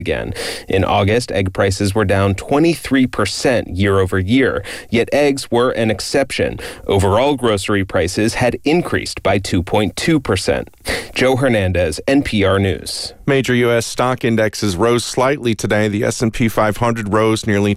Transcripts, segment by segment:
again. In August, egg prices were down 23% year over year, yet eggs were an exception. Overall grocery prices had increased by 2.2%. Joe Hernandez, NPR News. Major U.S. stock indexes rose slightly today. The S&P 500 rose nearly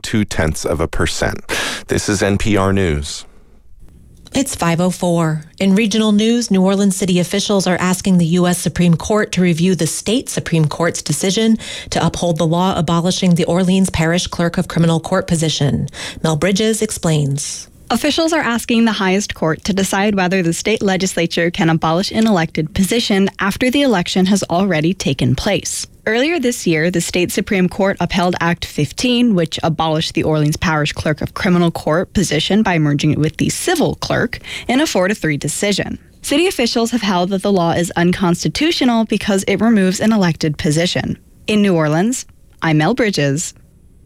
0.2%. This is NPR News. It's 5:04. In regional news, New Orleans city officials are asking the U.S. Supreme Court to review the state Supreme Court's decision to uphold the law abolishing the Orleans Parish Clerk of Criminal Court position. Mel Bridges explains. Officials are asking the highest court to decide whether the state legislature can abolish an elected position after the election has already taken place. Earlier this year, the state Supreme Court upheld Act 15, which abolished the Orleans Parish Clerk of Criminal Court position by merging it with the civil clerk in a 4-3 decision. City officials have held that the law is unconstitutional because it removes an elected position. In New Orleans, I'm Mel Bridges.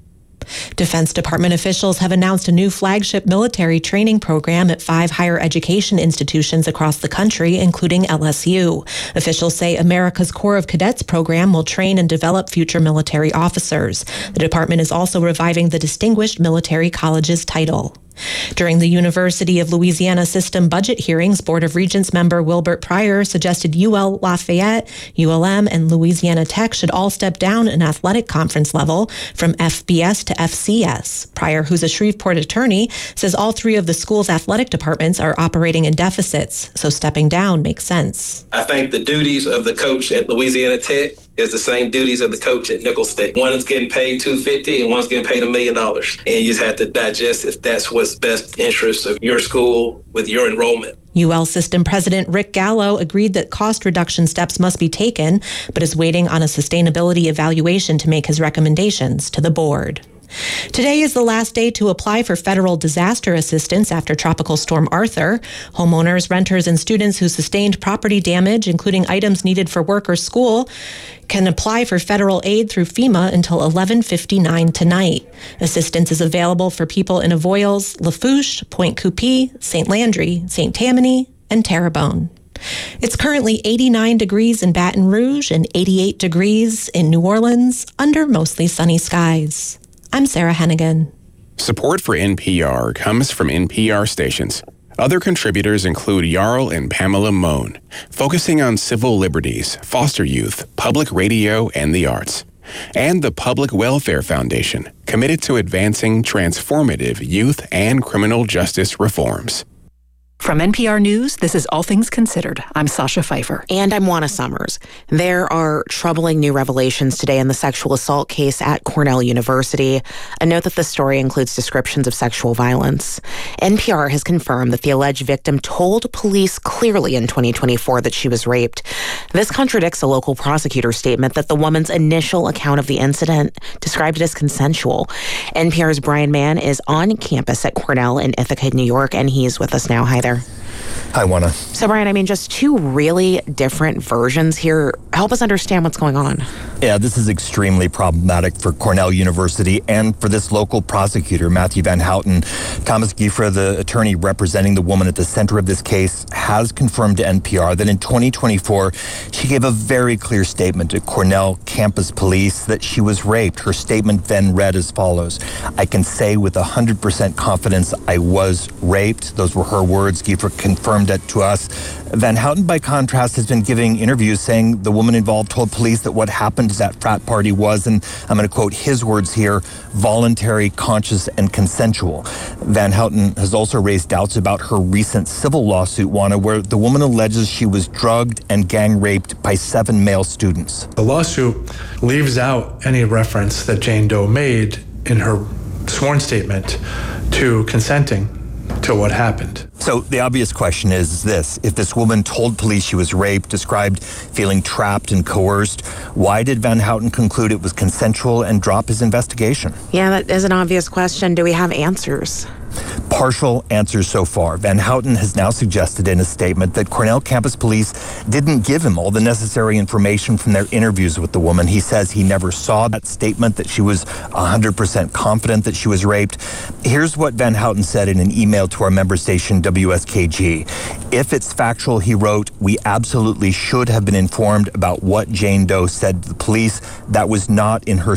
Defense Department officials have announced a new flagship military training program at 5 higher education institutions across the country, including LSU. Officials say America's Corps of Cadets program will train and develop future military officers. The department is also reviving the Distinguished Military College's title. During the University of Louisiana system budget hearings, Board of Regents member Wilbert Pryor suggested UL Lafayette, ULM, and Louisiana Tech should all step down an athletic conference level from FBS to FCS. Pryor, who's a Shreveport attorney, says all 3 of the school's athletic departments are operating in deficits, so stepping down makes sense. I think the duties of the coach at Louisiana Tech is the same duties of the coach at Nicholls State. One is getting paid $250 and one's getting paid $1 million. And you just have to digest if that's what's best interest of your school with your enrollment. UL System President Rick Gallo agreed that cost reduction steps must be taken, but is waiting on a sustainability evaluation to make his recommendations to the board. Today is the last day to apply for federal disaster assistance after Tropical Storm Arthur. Homeowners, renters, and students who sustained property damage, including items needed for work or school, can apply for federal aid through FEMA until 11:59 tonight. Assistance is available for people in Avoyelles, Lafourche, Point Coupee, St. Landry, St. Tammany, and Terrebonne. It's currently 89 degrees in Baton Rouge and 88 degrees in New Orleans under mostly sunny skies. I'm Sarah Hennigan. Support for NPR comes from NPR stations. Other contributors include Jarl and Pamela Mohn, focusing on civil liberties, foster youth, public radio, and the arts. And the Public Welfare Foundation, committed to advancing transformative youth and criminal justice reforms. From NPR News, this is All Things Considered. I'm Sasha Pfeiffer. And I'm Juana Summers. There are troubling new revelations today in the sexual assault case at Cornell University. A note that the story includes descriptions of sexual violence. NPR has confirmed that the alleged victim told police clearly in 2024 that she was raped. This contradicts a local prosecutor's statement that the woman's initial account of the incident described it as consensual. NPR's Brian Mann is on campus at Cornell in Ithaca, New York, and he's with us now. Hi there. Hi, Juana. So, Brian, just 2 really different versions here. Help us understand what's going on. Yeah, this is extremely problematic for Cornell University and for this local prosecutor, Matthew Van Houten. Thomas Giefra, the attorney representing the woman at the center of this case, has confirmed to NPR that in 2024, she gave a very clear statement to Cornell campus police that she was raped. Her statement then read as follows: "I can say with 100% confidence I was raped." Those were her words. Giefra confirmed it to us. Van Houten, by contrast, has been giving interviews saying the woman involved told police that what happened at that frat party was, and I'm going to quote his words here, voluntary, conscious, and consensual. Van Houten has also raised doubts about her recent civil lawsuit, Juana, where the woman alleges she was drugged and gang raped by 7 male students. The lawsuit leaves out any reference that Jane Doe made in her sworn statement to consenting to what happened. So the obvious question is this: if this woman told police she was raped, described feeling trapped and coerced, why did Van Houten conclude it was consensual and drop his investigation? Yeah, that is an obvious question. Do we have answers? Partial answers so far. Van Houten has now suggested in a statement that Cornell campus police didn't give him all the necessary information from their interviews with the woman. He says he never saw that statement, that she was 100% confident that she was raped. Here's what Van Houten said in an email to our member station WSKG. If it's factual, he wrote, we absolutely should have been informed about what Jane Doe said to the police. That was not in her